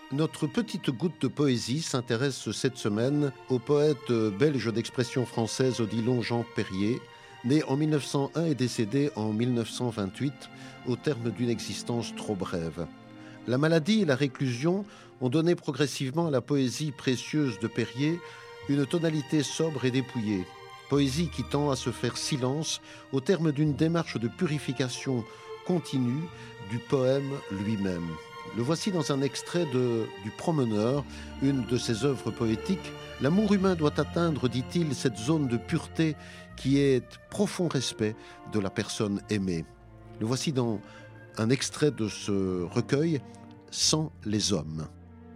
Notre petite goutte de poésie s'intéresse cette semaine au poète belge d'expression française Odilon Jean Perrier, né en 1901 et décédé en 1928 au terme d'une existence trop brève. La maladie et la réclusion ont donné progressivement à la poésie précieuse de Perrier une tonalité sobre et dépouillée. Poésie qui tend à se faire silence au terme d'une démarche de purification continue du poème lui-même. Le voici dans un extrait du Promeneur, une de ses œuvres poétiques. L'amour humain doit atteindre, dit-il, cette zone de pureté qui est profond respect de la personne aimée. Le voici dans un extrait de ce recueil, Sans les hommes.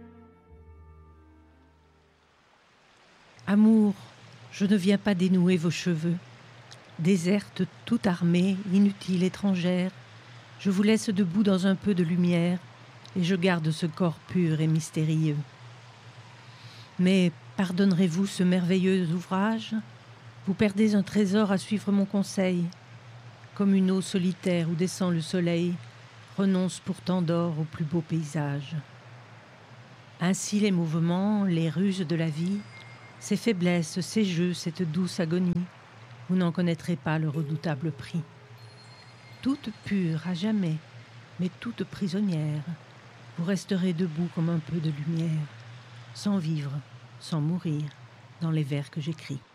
Amour, je ne viens pas dénouer vos cheveux. Déserte, tout armée, inutile, étrangère, je vous laisse debout dans un peu de lumière, et je garde ce corps pur et mystérieux. Mais pardonnerez-vous ce merveilleux ouvrage ? Vous perdez un trésor à suivre mon conseil. Comme une eau solitaire où descend le soleil, renonce pourtant d'or au plus beau paysage. Ainsi les mouvements, les ruses de la vie, ces faiblesses, ces jeux, cette douce agonie, vous n'en connaîtrez pas le redoutable prix. Toute pure à jamais, mais toute prisonnière, vous resterez debout comme un peu de lumière, sans vivre, sans mourir, dans les vers que j'écris.